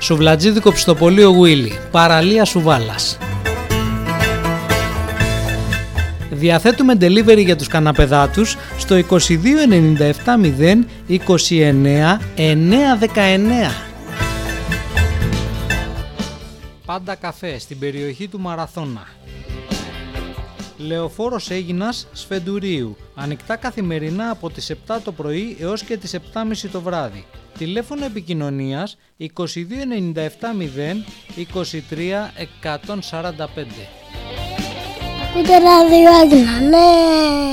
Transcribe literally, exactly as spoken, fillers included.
Σουβλατζίδικο Πιστοπωλείο Γουίλι, παραλία Σουβάλας. Διαθέτουμε delivery για τους καναπεδάτους στο είκοσι δύο ενενήντα επτά μηδέν είκοσι εννέα εννιακόσια δεκαεννέα. Πάντα καφέ στην περιοχή του Μαραθώνα. Λεωφόρος Αίγινας Σφεντουρίου. Ανοιχτά καθημερινά από τις επτά το πρωί έως και τις επτά και μισή το βράδυ. Τηλέφωνο επικοινωνίας είκοσι δύο ενενήντα επτά μηδέν είκοσι τρία εκατόν σαράντα πέντε. Ακούτε ράδιο Άγνα, ναι!